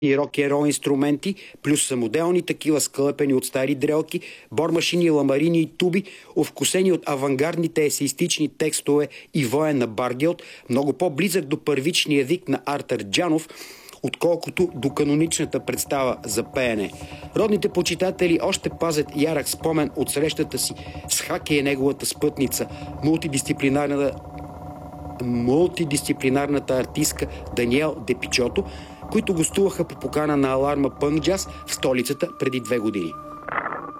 и рок-н-рол инструменти, плюс самоделни такива, скълъпени от стари дрелки, бормашини, ламарини и туби, овкусени от авангардните есеистични текстове и воен на Баргелт, много по-близък до първичния вик на Артър Джанов, отколкото до каноничната представа за пеене. Родните почитатели още пазят ярък спомен от срещата си с Хаки и неговата спътница, мултидисциплинарната артистка Даниел Депичото, които гостуваха по покана на Аларма Пънк Джаз в столицата преди 2 години.